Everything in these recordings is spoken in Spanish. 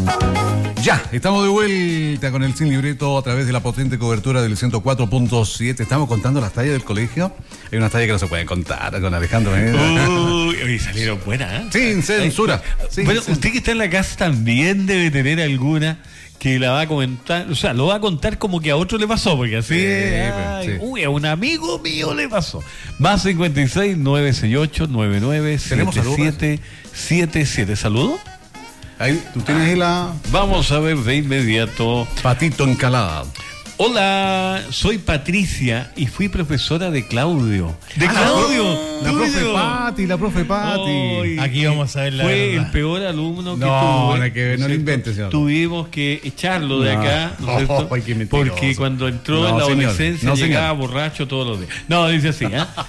Ya, estamos de vuelta con el Sin Libreto a través de la potente cobertura del 104.7. Estamos contando las tallas del colegio. Hay unas tallas que no se pueden contar con Alejandro. Uy, salieron buenas, ¿eh? Sin censura. Bueno, usted que está en la casa también debe tener alguna que la va a comentar, o sea, lo va a contar como que a otro le pasó, porque así sí. Uy, a un amigo mío le pasó. Más 56 968 99 77 77. ¿Saludo? Ahí, tú tienes ahí la... Vamos a ver de inmediato. Patito Encalada. Hola, soy Patricia y fui profesora de Claudio. ¿De Claudio? La profe Pati. Aquí vamos a ver la Fue verdad. El peor alumno que tuve. No lo inventes, señor. Tuvimos que echarlo de acá, ¿no es cierto? Porque cuando entró en la adolescencia llegaba borracho todos los días. No, dice así,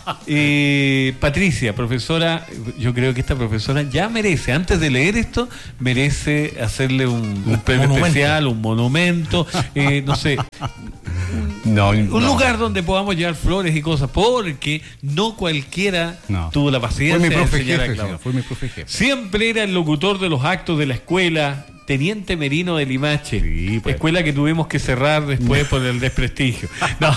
Patricia, profesora, yo creo que esta profesora ya merece, antes de leer esto, merece hacerle un premio especial, un monumento, no sé... un lugar donde podamos llevar flores y cosas, porque no cualquiera tuvo la paciencia de enseñar a Claudio. Fue mi profe jefe. Siempre era el locutor de los actos de la escuela, Teniente Merino de Limache, sí, pues. Escuela que tuvimos que cerrar después por el desprestigio.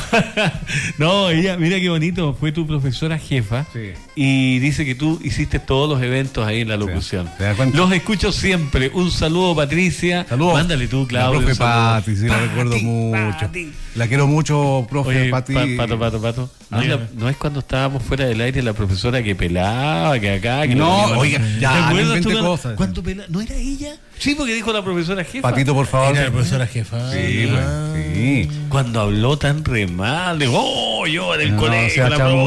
No, ella, mira qué bonito, fue tu profesora jefa, sí. Y dice que tú hiciste todos los eventos ahí en la locución. ¿Te das cuenta? Los escucho siempre. Un saludo, Patricia. Saludos. Mándale tú, Claudio. La profe Pati, sí, la recuerdo mucho. Pati. La quiero mucho, profe Pati. Pato. No es cuando estábamos fuera del aire la profesora que pelaba, que acá, que oiga, ya, ¿te acuerdas tú cosas. cuando pelaba? ¿No era ella? Sí, porque dijo la profesora jefa. Patito, por favor. Era la profesora jefa. Sí, sí. Cuando habló tan re mal, de yo en el colegio,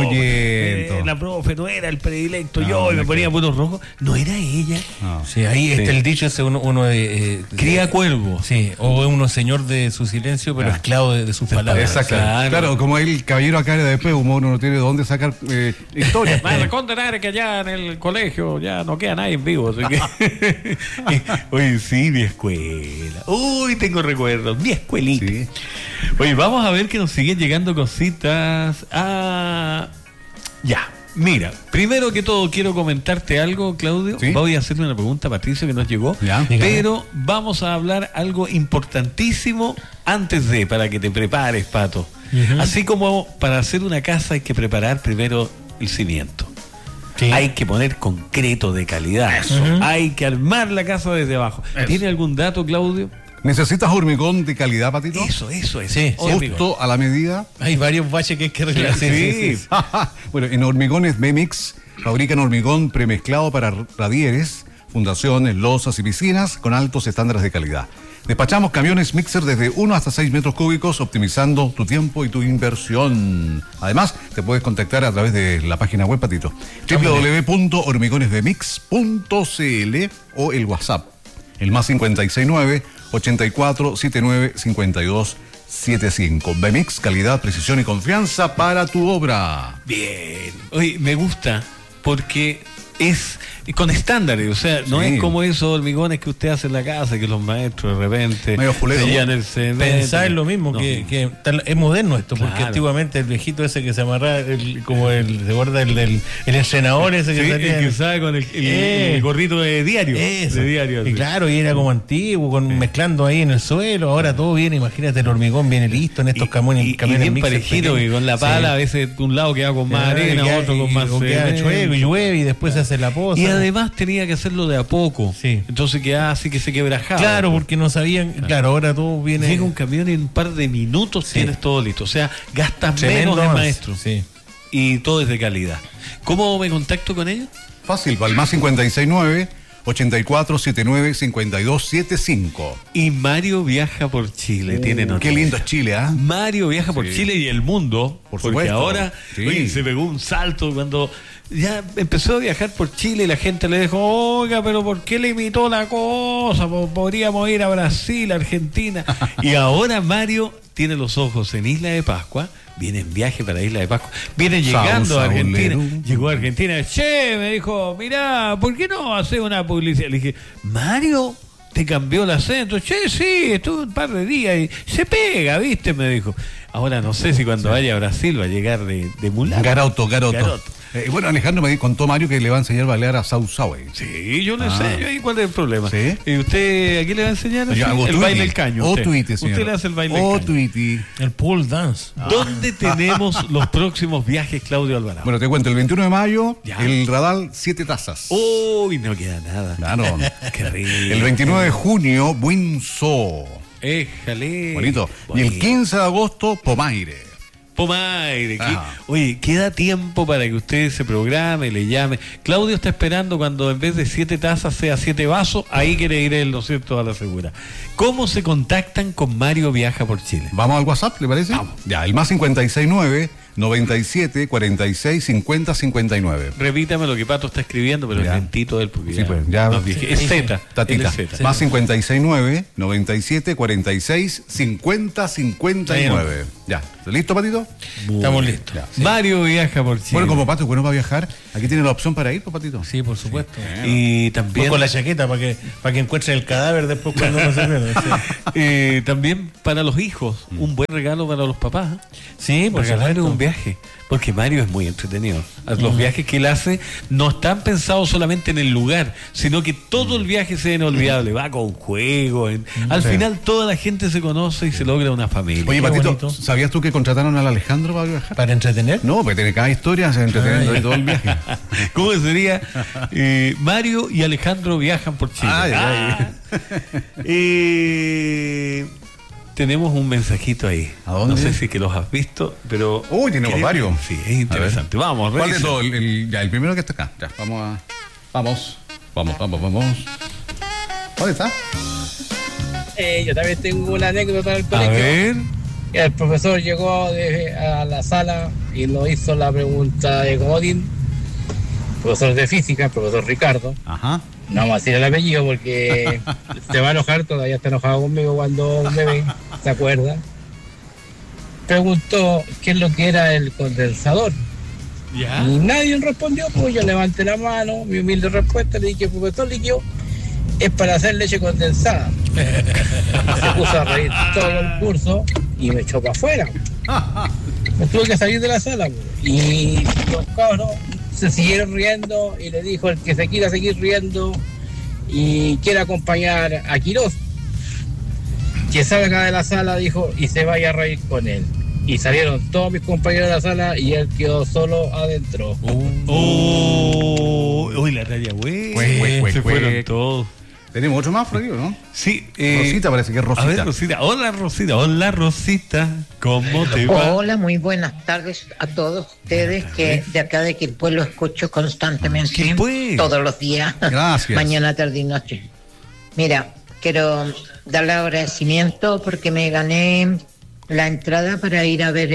la profe no era el predilecto, y me ponía putos rojos. ¿No era ella? No. Sí, ahí está el dicho ese uno cría cuervo. Sí, o uno señor de su silencio, pero esclavo de sus palabras. Exacto. Claro, como el caballero acá de después, como uno no tiene de dónde sacar historias. Más condenar que allá en el colegio ya no queda nadie en vivo, así que... Oye, sí, mi escuela. Uy, tengo recuerdos. Mi escuelita. Sí. Oye, vamos a ver que nos siguen llegando cositas. Ya. Mira, primero que todo quiero comentarte algo, Claudio. ¿Sí? Voy a hacerle una pregunta a Patricio que nos llegó. Ya. Pero vamos a hablar algo importantísimo antes para que te prepares, Pato. Así como para hacer una casa hay que preparar primero el cimiento. Sí. Hay que poner concreto de calidad. Eso. Hay que armar la casa desde abajo. Eso. ¿Tiene algún dato, Claudio? ¿Necesitas hormigón de calidad, Patito? Eso es. Sí, justo a la medida. Hay varios baches que hay que arreglar. Sí. Bueno, en Hormigones Memix fabrican hormigón premezclado para radieres, fundaciones, losas y piscinas con altos estándares de calidad. Despachamos camiones mixer desde 1 hasta 6 metros cúbicos, optimizando tu tiempo y tu inversión. Además, te puedes contactar a través de la página web, Patito, www.hormigonesdemix.cl o el WhatsApp, el más 569-8479-5275. Bemix, calidad, precisión y confianza para tu obra. Bien. Oye, me gusta porque es con estándares, o sea, no es como esos hormigones que usted hace en la casa, que los maestros de repente sellan el cemento. Pensar en lo mismo, que es moderno esto, porque antiguamente el viejito ese que se amarraba, se guarda el entrenador ese que salía, que usaba con el gorrito de diario. Eso. De diario, y claro, y era como antiguo, mezclando ahí en el suelo. Ahora todo viene, imagínate, el hormigón viene listo en estos camiones y bien parecido, y con la pala a veces un lado queda con más arena, otro con más cemento, y llueve y después se hace la poza. Y además tenía que hacerlo de a poco. Sí. Entonces quedaba así que se quebrajaba. Claro, porque no sabían. Claro, ahora todo viene. Llega un camión y en un par de minutos tienes todo listo. O sea, gastas menos en maestro. Sí. Y todo es de calidad. ¿Cómo me contacto con ellos? Fácil, al más 569-8479-5275. Y Mario viaja por Chile. Tiene noticias. Qué lindo es Chile, ¿ah? Mario viaja por Chile y el mundo. Por porque supuesto. Ahora se pegó un salto cuando ya empezó a viajar por Chile y la gente le dijo, oiga, pero ¿por qué le imitó la cosa? Podríamos ir a Brasil, Argentina. Y ahora Mario tiene los ojos en Isla de Pascua. Viene en viaje para Isla de Pascua. Viene llegando a Argentina. Llegó a Argentina. Che, me dijo, mirá, ¿por qué no hacer una publicidad? Le dije, Mario, te cambió el acento. Che, sí, estuve un par de días y se pega, ¿viste? Me dijo. Ahora no sé si cuando vaya a Brasil va a llegar de mulato. Garoto. Bueno, Alejandro me contó Mario que le va a enseñar a bailar a Sau Saue. Sí, yo le enseño ahí cuál es el problema. ¿Sí? ¿Y usted aquí le va a enseñar? Yo hago el tuiti. baile del caño. O tuiti, señor. Usted le hace el baile del O caño. tuiti. El pole dance. ¿Dónde tenemos los próximos viajes, Claudio Alvarado? Bueno, te cuento, el 21 de mayo, Ya. el Radal 7 Tazas. Uy, no queda nada. Claro. Qué rico. El 29 de junio, Windsor. Éjale. Bonito. Y el 15 de agosto, Pomaire. Pomaire. Ah. Oye, queda tiempo para que usted se programe, le llame. Claudio está esperando cuando en vez de 7 tazas sea 7 vasos. Ahí quiere ir él, ¿no es cierto?, a la segura. ¿Cómo se contactan con Mario Viaja por Chile? Vamos al WhatsApp, ¿le parece? Vamos. Ya, el más 569 97 46 50 59. Repítame lo que Pato está escribiendo, pero Ya. lentito él, porque Sí, pues, ya. no, dije, es Z. Tatita. él es Z. Más 569 97 46 50 59. Ya. ¿Listo, Patito? Estamos listos. Ya. Mario Viaja por Chile. Bueno, como Pato, bueno, va a viajar, aquí tiene la opción para ir, pues, Patito. Sí, por supuesto. Y Voy también con la chaqueta para que encuentre el cadáver después cuando uno se pierde. también para los hijos, un buen regalo para los papás. Sí, por Regalar supuesto. un viaje, porque Mario es muy entretenido. Los viajes que él hace no están pensados solamente en el lugar, sino que todo el viaje sea inolvidable. Va con juegos. Al Sí. final toda la gente se conoce y se logra una familia. Oye, Qué Patito, bonito. ¿sabías tú que contrataron al Alejandro para viajar? ¿Para entretener? No, porque tiene cada historia, se entreteniendo ahí todo el viaje. ¿Cómo sería? Mario y Alejandro viajan por Chile. Ay, ay. Tenemos un mensajito ahí. ¿A dónde? No sé si que los has visto, pero... Uy, tenemos varios. Sí, es interesante. Vamos, ¿Cuál de revisa. todos? Ya, el primero que está acá. Ya, vamos. Vamos. ¿Dónde está? Yo también tengo una anécdota del A colegio. ver. El profesor llegó a la sala y nos hizo la pregunta de comodín. Profesor de física, el profesor Ricardo. Ajá. No vamos a decir el apellido porque se va a enojar, todavía está enojado conmigo cuando me ve, ¿se acuerda? Preguntó qué es lo que era el condensador. Ya. Y nadie respondió, pues yo levanté la mano, mi humilde respuesta, le dije, profesor líquido, es para hacer leche condensada. Se puso a reír todo el curso y me echó para afuera. Me tuve que salir de la sala, pues. Y los cabros se siguieron riendo y le dijo, el que se quiera seguir riendo y quiere acompañar a Quirós, que salga de la sala, dijo, y se vaya a reír con él. Y salieron todos mis compañeros de la sala y él quedó solo adentro. Uy, la talla, güey. Güey. Se fueron todos. ¿Tenemos otro más por aquí o no? Sí. Rosita parece que es Rosita. A ver, Rosita. Hola, Rosita. Hola, Rosita. ¿Cómo te va? Hola, muy buenas tardes a todos ustedes que de acá de Quilpué lo escucho constantemente, Quilpué. todos los días, Gracias. mañana, tarde y noche. Mira, quiero darle agradecimiento porque me gané la entrada para ir a ver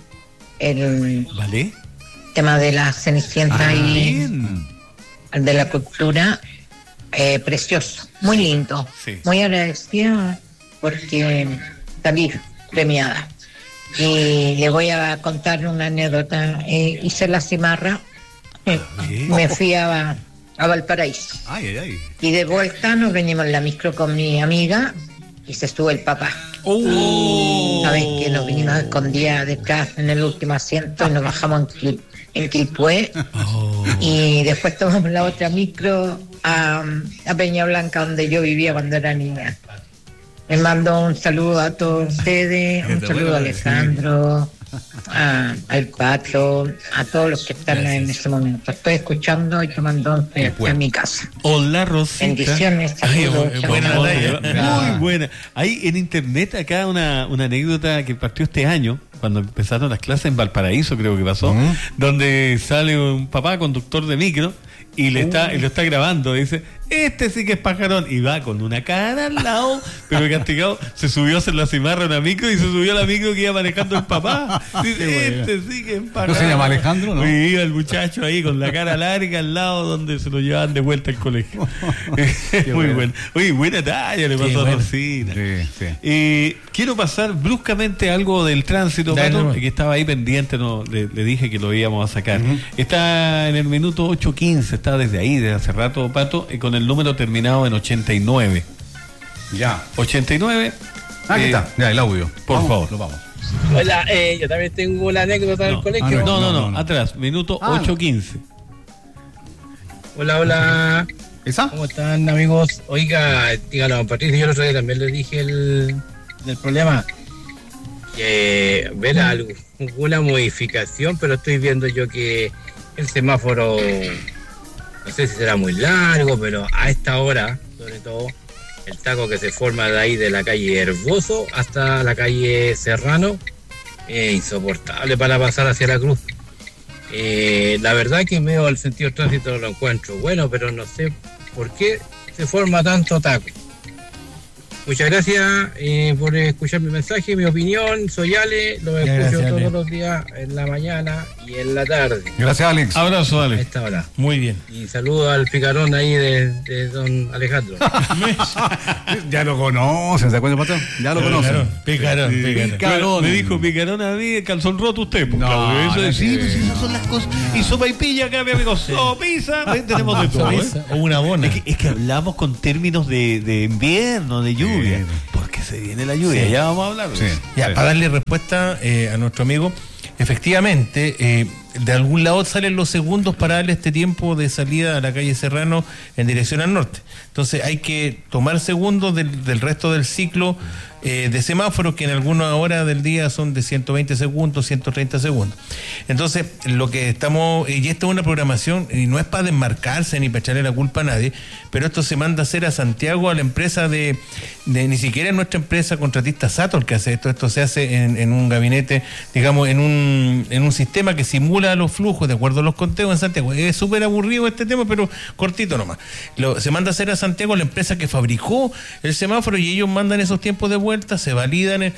el ¿Vale? tema de la Cenicienta y Bien. el de la cultura. Precioso, muy lindo, Sí. muy agradecida porque salí premiada. Y le voy a contar una anécdota. Hice la cimarra, Bien. me fui a Valparaíso Ay. y de vuelta nos venimos en la micro con mi amiga y se sube el papá. Sabes que nos vinimos escondidas detrás en el último asiento y nos bajamos en Quilpué. Y después tomamos la otra micro a Peña Blanca, donde yo vivía cuando era niña. Les mando un saludo a todos ustedes, un saludo a Alejandro, al Pato, a todos los que están en este momento. Estoy escuchando y tomando once en mi casa. Hola, Rosita. Bendiciones, saludos. Buena Chao. talla. Muy buena. Hay en internet acá una anécdota que partió este año, cuando empezaron las clases en Valparaíso, creo que pasó, donde sale un papá conductor de micro y lo está grabando. Dice, este sí que es pajarón. Y va con una cara al lado, pero castigado, se subió a hacer la cimarra a una micro y se subió a la micro que iba manejando el papá. Dice, este sí que es pajarón. ¿No se llama Alejandro, no? Y iba el muchacho ahí con la cara larga al lado donde se lo llevaban de vuelta al colegio. Muy bueno. Oye, buena talla le pasó a bueno. Rosita. Sí. Quiero pasar bruscamente algo del tránsito, Dale, Pato, nomás. que estaba ahí pendiente, le dije que lo íbamos a sacar. Está en el minuto 8:15, está desde ahí, desde hace rato, Pato, con el número terminado en 89. Ya. 89. Aquí está. Ya, el audio. por Vamos, favor. Lo vamos. Hola, yo también tengo la anécdota del colegio. No, atrás, minuto 8:15. Hola. ¿Esa? ¿Cómo están, amigos? Oiga, díganlo a Patricio, yo el otro día también le dije el problema. Ver alguna modificación, pero estoy viendo yo que el semáforo, no sé si será muy largo, pero a esta hora, sobre todo, el taco que se forma de ahí de la calle Herboso hasta la calle Serrano, es insoportable para pasar hacia la Cruz. La verdad que veo el sentido del tránsito lo encuentro bueno, pero no sé por qué se forma tanto taco. Muchas gracias por escuchar mi mensaje, mi opinión. Soy Ale, lo escucho todos los días en la mañana y en la tarde. Gracias, Alex. Abrazo, Alex. A esta hora. Muy bien. Y saludo al picarón ahí de don Alejandro. Ya lo conocen, ¿se acuerdan, Patrón? Ya lo conocen. Picarón. Me dijo picarón a mí, calzón roto usted. Pues, No, Claudio. Eso, no, pues esas son las cosas. Y sopa y pilla acá, mi amigo. Pizza. Tenemos de todo. O una bona. Es que hablamos con términos de invierno, de lluvia. Porque se viene la lluvia. Ya vamos a hablar. Sí. Ya, para darle respuesta a nuestro amigo, efectivamente, de algún lado salen los segundos para darle este tiempo de salida a la calle Serrano en dirección al norte. Entonces hay que tomar segundos del resto del ciclo de semáforos, que en algunas horas del día son de 120 segundos, 130 segundos. Entonces, lo que estamos, y esta es una programación, y no es para desmarcarse ni para echarle la culpa a nadie, pero esto se manda a hacer a Santiago, a la empresa de ni siquiera es nuestra empresa contratista Sator que hace esto se hace en un gabinete, digamos, en un sistema que simula los flujos de acuerdo a los conteos en Santiago. Es súper aburrido este tema, pero cortito nomás. Se manda a hacer a Santiago, la empresa que fabricó el semáforo, y ellos mandan esos tiempos de vuelta, se validan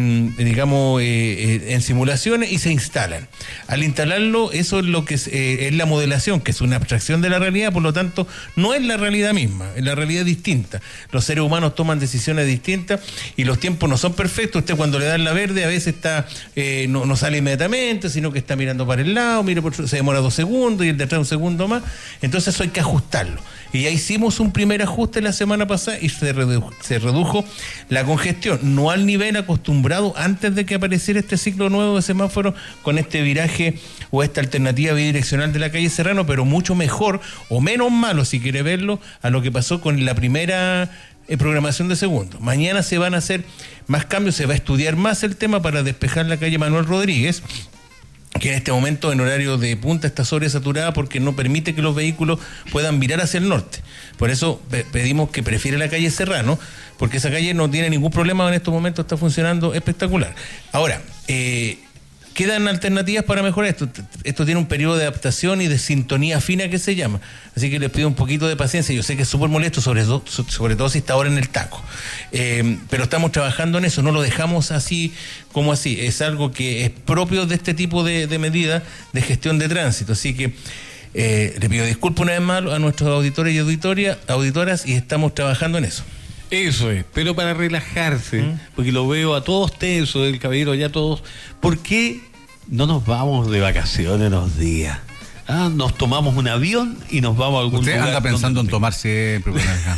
en simulaciones y se instalan. Al instalarlo, eso es lo que es la modelación, que es una abstracción de la realidad, por lo tanto, no es la realidad misma, es la realidad distinta. Los seres humanos toman decisiones distintas y los tiempos no son perfectos. Usted cuando le dan la verde, a veces está no sale inmediatamente, sino que está mirando para el lado, se demora 2 segundos y el de atrás 1 segundo más. Entonces eso hay que ajustarlo. Y ya hicimos un primer ajuste la semana pasada y se redujo la congestión, no al nivel acostumbrado antes de que apareciera este ciclo nuevo de semáforo con este viraje o esta alternativa bidireccional de la calle Serrano, pero mucho mejor o menos malo, si quiere verlo, a lo que pasó con la primera programación de segundos. Mañana se van a hacer más cambios, se va a estudiar más el tema para despejar la calle Manuel Rodríguez, que en este momento en horario de punta está sobresaturada porque no permite que los vehículos puedan virar hacia el norte. Por eso pedimos que prefiere la calle Serrano, porque esa calle no tiene ningún problema, en estos momentos está funcionando espectacular. Ahora, quedan alternativas para mejorar esto. Esto tiene un periodo de adaptación y de sintonía fina que se llama. Así que les pido un poquito de paciencia. Yo sé que es súper molesto, sobre todo si está ahora en el taco. Pero estamos trabajando en eso, no lo dejamos así como así. Es algo que es propio de este tipo de medidas de gestión de tránsito. Así que le pido disculpas una vez más a nuestros auditores y auditoras, y estamos trabajando en eso. Eso es, pero para relajarse, porque lo veo a todos tensos, el caballero ya todos. ¿Por qué no nos vamos de vacaciones unos días? Nos tomamos un avión y nos vamos a algún lugar. Usted anda pensando en tomar siempre.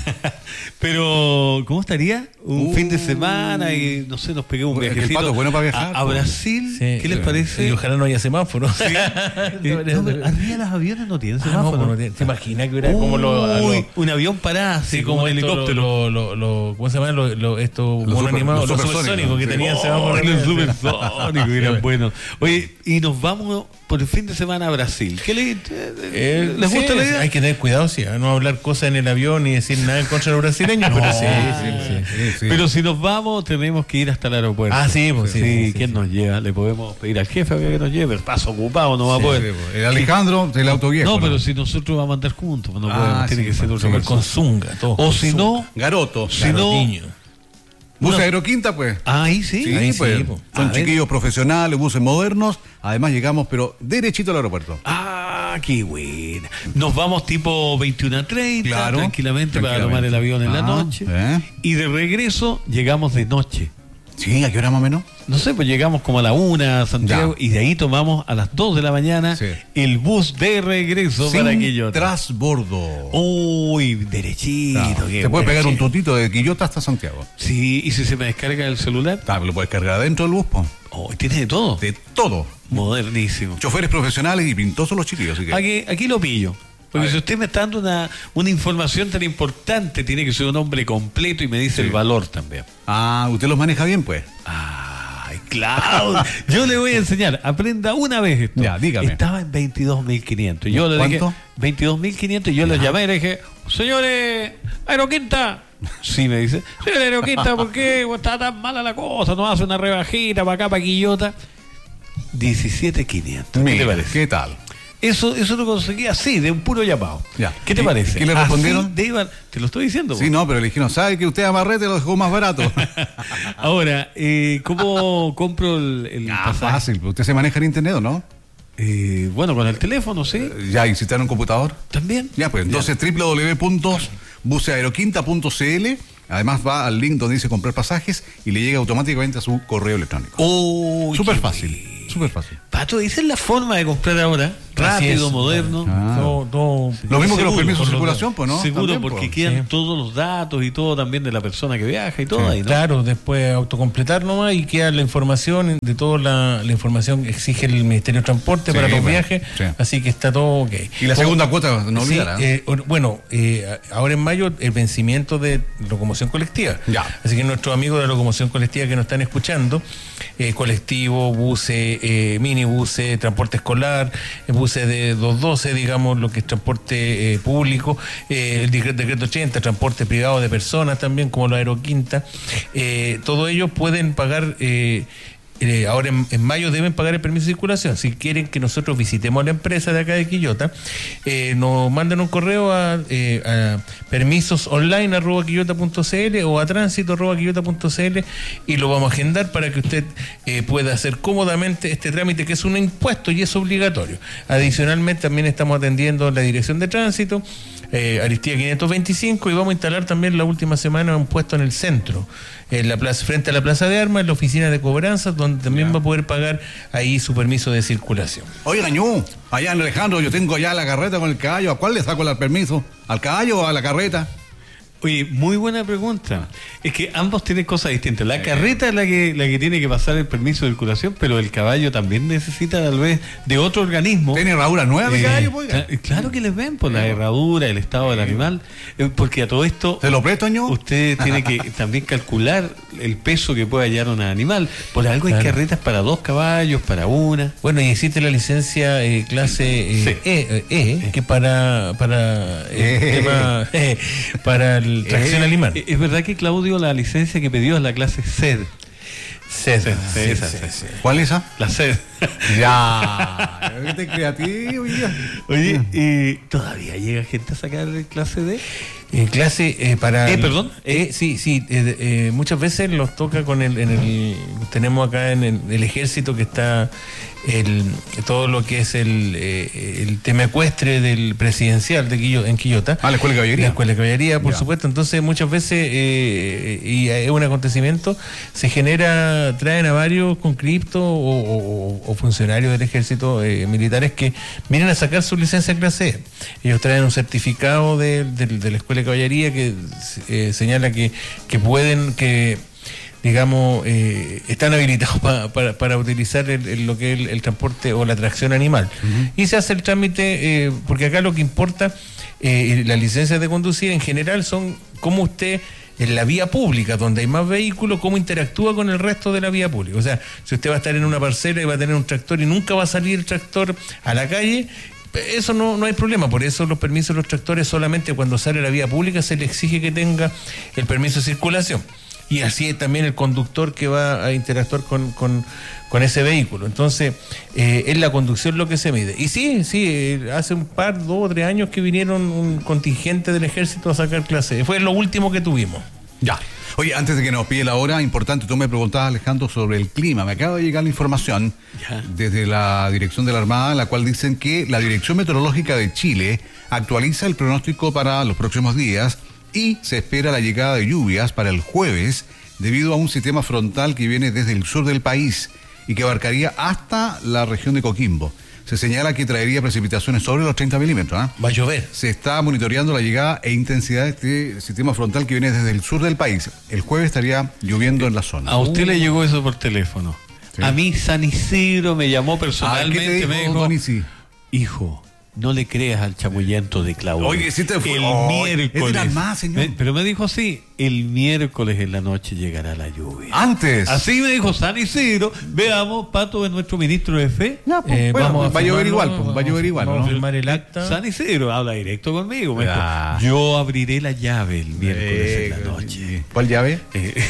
Pero, ¿cómo estaría? Un fin de semana y, no sé, nos peguemos un viajecito. El Pato es bueno para viajar. A Brasil, sí, ¿qué les parece? Y ojalá no haya semáforo. Sí. Arriba de los aviones no tienen semáforo. No, ¿se imagina que hubiera como un avión parado, así como un helicóptero? ¿Cómo se llaman estos monos animados? Los supersónicos que tenían semáforo. Los supersónicos eran buenos. Oye, y nos vamos por el fin de semana a Brasil. ¿Qué les gusta la idea? Hay que tener cuidado, sí, a no hablar cosas en el avión ni decir nada en contra de los brasileños, pero sí. Pero si nos vamos, tenemos que ir hasta el aeropuerto. ¿Quién nos lleva? Le podemos pedir al jefe que nos lleve. El paso ocupado no va a poder. El Alejandro del autoviejo. No, pero si nosotros vamos a andar juntos, no podemos. Tiene que ser otra persona. Con Zunga, todo. O si no, Garoto. Si no, buses Aeroquinta, pues. Ahí sí. Sí, pues. Son chiquillos profesionales, buses modernos. Además llegamos, pero derechito al aeropuerto. Qué buena. Nos vamos tipo 21:30, tranquilamente para tomar el avión en la noche. Y de regreso llegamos de noche. Sí, ¿a qué hora más o menos? No sé, pues llegamos como a la 1 a Santiago y de ahí tomamos a las 2 de la mañana el bus de regreso para Quillota. Transbordo. Uy, derechito. Claro. Te puede pegar un tutito de Quillota hasta Santiago. Sí, y si se me descarga el celular. Lo puedes cargar adentro del bus, po. Oh, tiene de todo. De todo. Modernísimo. Choferes profesionales y pintosos los chiquillos. Así que... Aquí lo pillo. Porque si usted me está dando una información tan importante, tiene que ser un hombre completo y me dice el valor también. Usted los maneja bien, pues. Ay, claro. Yo le voy a enseñar. Aprenda una vez esto. Ya, dígame. Estaba en 22.500. Yo le dije 22.500 y yo le llamé y le dije, señores, Aeroquinta. Sí, me dice, señores Aeroquinta, ¿por qué está tan mala la cosa? No hace una rebajita para acá, para Quillota. 17.500. ¿Qué te parece? ¿Qué tal? Eso lo conseguí así, de un puro llamado. Ya. ¿Qué te parece? ¿Qué le respondieron? Te lo estoy diciendo. Sí, no, pero le dijeron, ¿sabe que usted a Barrete lo dejó más barato? Ahora, ¿cómo compro el pasaje? Fácil, usted se maneja en internet, ¿o no? Bueno, con el teléfono, sí. ¿Ya instalaron un computador? También. Ya, pues entonces www.buseaeroquinta.cl. Además va al link donde dice comprar pasajes y le llega automáticamente a su correo electrónico. Súper fácil. Súper fácil. Pato, esa es la forma de comprar ahora. Rápido, moderno. Todo. Lo mismo que los permisos de circulación, pues, ¿no? Seguro, también, porque quedan todos los datos y todo también de la persona que viaja y todo ahí, ¿no? Claro, después autocompletar nomás y queda la información, de toda la información que exige el Ministerio de Transporte para los viajes, así que está todo ok. Y la segunda cuota, no olvidará. Ahora en mayo el vencimiento de locomoción colectiva. Ya. Así que nuestros amigos de la locomoción colectiva que nos están escuchando, colectivo, buses, minibuses, transporte escolar, buses de 212, digamos, lo que es transporte público, el decreto 80, transporte privado de personas también, como la Aeroquinta, todos ellos pueden pagar... ahora en mayo deben pagar el permiso de circulación. Si quieren que nosotros visitemos la empresa de acá de Quillota, nos mandan un correo a permisosonline@quillota.cl o a tránsito@quillota.cl y lo vamos a agendar para que usted pueda hacer cómodamente este trámite, que es un impuesto y es obligatorio. Adicionalmente también estamos atendiendo la dirección de tránsito, Aristía 525, y vamos a instalar también la última semana un puesto en el centro, en la plaza, frente a la Plaza de Armas, en la oficina de cobranzas, donde también va a poder pagar ahí su permiso de circulación. Oiga, Ñu, allá en Alejandro, yo tengo allá la carreta con el caballo. ¿A cuál le saco el permiso? ¿Al caballo o a la carreta? Oye, muy buena pregunta. Es que ambos tienen cosas distintas. La carreta es la que tiene que pasar el permiso de circulación, pero el caballo también necesita tal vez de otro organismo. ¿Tiene herradura nueva de caballo? Claro que les ven por la herradura, el estado del animal, porque a todo esto... ¿Se lo presto, Ñu? Usted tiene que también calcular el peso que puede hallar un animal. Por algo hay carretas para 2 caballos, para 1. Bueno, y existe la licencia clase que para tracción animal. Es verdad que Claudio, la licencia que pidió es la clase CED. CED. ¿Cuál es esa? La CED. Ya. Qué creativo. Oye, ¿y todavía llega gente a sacar clase D? Clase para... ¿Perdón? Sí. Muchas veces los toca con tenemos acá en el ejército que está todo lo que es el tema ecuestre del presidencial en Quillota. La Escuela de Caballería. La Escuela de Caballería, por supuesto. Entonces muchas veces, y es un acontecimiento, traen a varios conscriptos o funcionarios del ejército, militares, que vienen a sacar su licencia clase E. Ellos traen un certificado de la Escuela de Caballería que señala que pueden, digamos, están habilitados para utilizar lo que es el transporte o la tracción animal. Y se hace el trámite, porque acá lo que importa, las licencias de conducir en general son cómo usted, en la vía pública, donde hay más vehículos, cómo interactúa con el resto de la vía pública. O sea, si usted va a estar en una parcela y va a tener un tractor y nunca va a salir el tractor a la calle, eso no hay problema. Por eso los permisos de los tractores, solamente cuando sale a la vía pública se le exige que tenga el permiso de circulación. Y así también el conductor que va a interactuar con ese vehículo. Entonces, es la conducción lo que se mide. Y sí, hace 2 o 3 años que vinieron un contingente del ejército a sacar clase. Fue lo último que tuvimos. Ya. Oye, antes de que nos pille la hora, importante, tú me preguntabas, Alejandro, sobre el clima. Me acaba de llegar la información desde la Dirección de la Armada, en la cual dicen que la Dirección Meteorológica de Chile actualiza el pronóstico para los próximos días y se espera la llegada de lluvias para el jueves debido a un sistema frontal que viene desde el sur del país y que abarcaría hasta la región de Coquimbo. Se señala que traería precipitaciones sobre los 30 milímetros. Va a llover. Se está monitoreando la llegada e intensidad de este sistema frontal que viene desde el sur del país. El jueves estaría lloviendo en la zona. A usted le llegó eso por teléfono. Sí. A mí San Isidro me llamó personalmente. ¿Qué te dijo, me dijo, Don Isi? hijo, no le creas al chamullento de Claudio. Oye, sí te fue. El miércoles. Era más, señor. Pero me dijo así, el miércoles en la noche llegará la lluvia. Antes. Así me dijo San Isidro. Veamos, Pato es nuestro ministro de fe. Ya, pues, bueno, vamos a va a llover firmarlo, igual, pues, va a llover igual, vamos ¿no? a firmar el acta. San Isidro habla directo conmigo. Me dijo, Ya. yo abriré la llave el miércoles en la noche. ¿Cuál llave?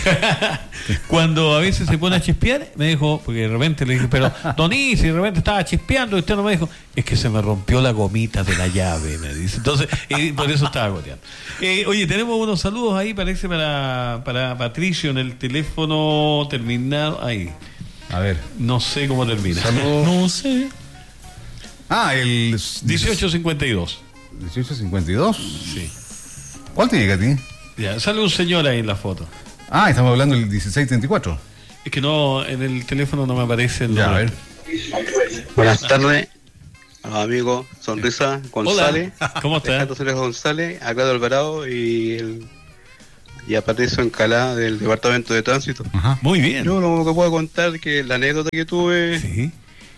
Cuando a veces se pone a chispear, me dijo, porque de repente le dije, pero Don Isi, de repente estaba chispeando y usted no me dijo, es que se me rompió la gomita de la llave, me dice. Entonces, por eso estaba goteando. Oye, tenemos unos saludos ahí, parece para Patricio en el teléfono terminado. Ahí, A ver. no sé cómo termina. Saludos. No sé. Ah, el 1852. 1852. Sí. ¿Cuál te llega a ti? Ya, sale un señor ahí en la foto. Ah, estamos hablando del 1634. Es que no, en el teléfono no me aparece el Ya, a nombre. ver. Buenas tardes, a los amigos Sonrisa González, Hola, ¿cómo estás? Alejandro Soles González, a Claudio Alvarado y a Patricio Encalá del Departamento de Tránsito. Ajá. Muy bien. Yo lo que puedo contar es que la anécdota que tuve Sí.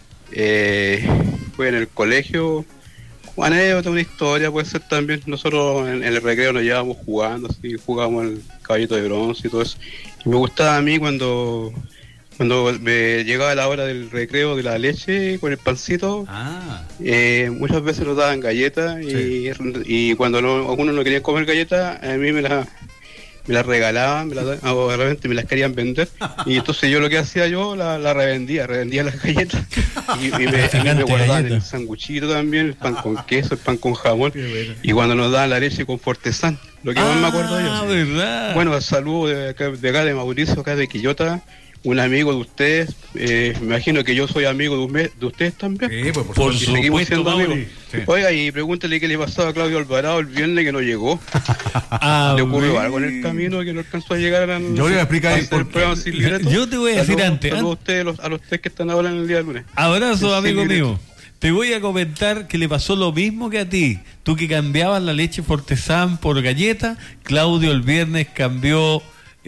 fue en el colegio. Una anécdota, una historia puede ser también. Nosotros en el recreo nos llevábamos jugando, así, jugábamos el caballito de bronce y todo eso. Y me gustaba a mí cuando me llegaba la hora del recreo de la leche con el pancito. Ah. Muchas veces nos daban galletas y cuando algunos no querían comer galletas, a mí me las regalaban, o de repente me las querían vender, y entonces yo lo que hacía, yo la revendía las galletas y me guardaban el sanguchito también, el pan con queso, el pan con jamón, y cuando nos daban la leche con Fortesán, lo que más me acuerdo yo. Ah, verdad. Bueno, saludo de acá de Mauricio, acá de Quillota, un amigo de ustedes. Me imagino que yo soy amigo de ustedes también. Sí, pues Por Y seguimos supuesto, siendo amigos. Mauri. Sí. Oiga, y pregúntale qué le pasaba a Claudio Alvarado el viernes que no llegó. Ah, ¿Le ocurrió bueno. algo en el camino que no alcanzó a llegar a Yo le voy a explicar hacer el por qué. programa sin libreto? Yo te voy a decir antes. Saludos a ustedes, a los tres que están ahora en el día de lunes. Abrazo, Sí, amigo libreto. mío. Te voy a comentar que le pasó lo mismo que a ti. Tú que cambiabas la leche Fortesán por galleta, Claudio el viernes cambió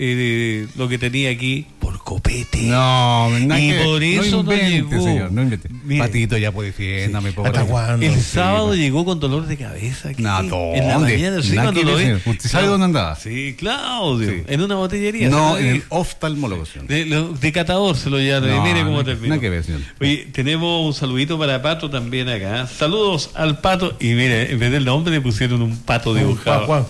lo que tenía aquí por copete. No, nada Y que- por eso no invente, llegó. señor, no invente. Mire. Patito, ya puede defiéndame, por ¿Hasta cuándo? El Sí, sábado pues. llegó con dolor de cabeza aquí. No, en la ¿dónde? mañana, sí, Nada cuando que lo ver, vi. señor. ¿Usted sabe dónde andaba? Sí, Claudio, Sí. en una botillería. No, ¿se en lo el vi? oftalmólogo, señor. De catador se lo llaman. No, Mire cómo nada- terminó. nada que ver, señor. Oye, tenemos un saludito para Pato también acá. Saludos al Pato. Y mire, en vez del nombre le pusieron un pato dibujado. Juan.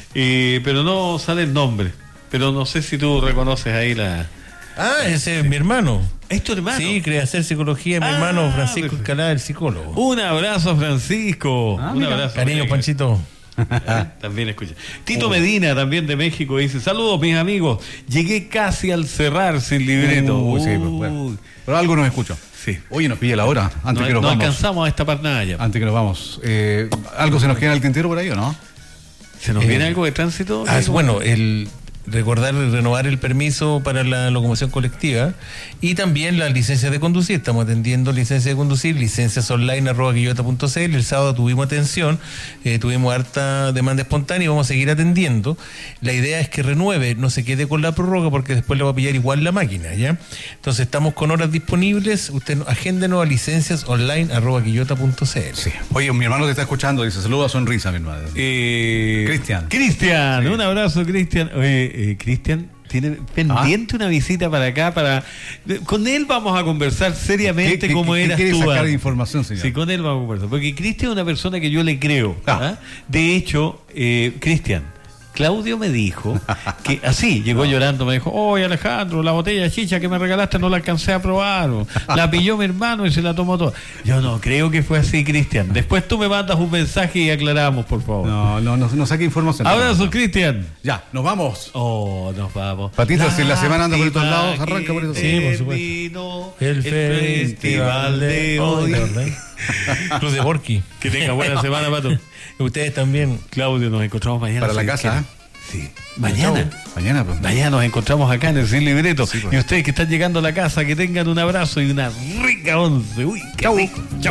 Pero no sale el nombre. Pero no sé si tú reconoces ahí la... Ah, ese es mi hermano. ¿Es tu hermano? Sí, quería hacer psicología, mi Ah, hermano Francisco perfecto. Escalada, el psicólogo. Un abrazo, Francisco. Ah, Un mira. abrazo. Cariño, Panchito. También escucha. Tito Medina, también de México, dice: saludos, mis amigos. Llegué casi al cerrar sin libreto. Uy, sí, pues, bueno. Pero algo nos escucho. Sí. Oye, nos pilla la hora. Antes No, que nos no vamos. alcanzamos a destapar nada ya. Antes que nos vamos. ¿Algo se nos queda en el tintero por ahí o no? ¿Se nos viene algo de tránsito? Bueno, recordar renovar el permiso para la locomoción colectiva y también las licencias de conducir. Estamos atendiendo licencias de conducir, licencias online @quillota.cl. El sábado tuvimos atención, tuvimos harta demanda espontánea y vamos a seguir atendiendo. La idea es que renueve, no se quede con la prórroga porque después le va a pillar igual la máquina, ¿ya? Entonces estamos con horas disponibles. Usted agéndenos a licencias online @quillota.cl. Sí. Oye, mi hermano te está escuchando. Dice, saluda a Sonrisa, mi hermano. Cristian. Cristian, Sí. un abrazo, Cristian. Oye, Cristian tiene pendiente una visita para acá. Con él vamos a conversar seriamente cómo eras ¿Qué quiere tú sacar antes. de información, señor? Sí, con él vamos a conversar. Porque Cristian es una persona que yo le creo. ¿ah? De hecho, Cristian, Claudio me dijo que así llegó llorando, me dijo: oye, Alejandro, la botella de chicha que me regalaste no la alcancé a probar, la pilló mi hermano y se la tomó toda. Yo no creo que fue así, Cristian. Después tú me mandas un mensaje y aclaramos, por favor. No saque información. Abrazo, Cristian. Ya, nos vamos. Oh, nos vamos. Patito, si la semana anda por estos lados, Lástima arranca por estos que Sí, por supuesto. terminó El festival de hoy. Cruz de Porqui. Que tenga buena semana, Pato. Ustedes también. Claudio, nos encontramos mañana. Para la casa, Sí, mañana. Mañana, pues. Mañana nos encontramos acá en el Sin Libreto. Sí, pues. Y ustedes que están llegando a la casa, que tengan un abrazo y una rica once. Uy, qué rico. Chau.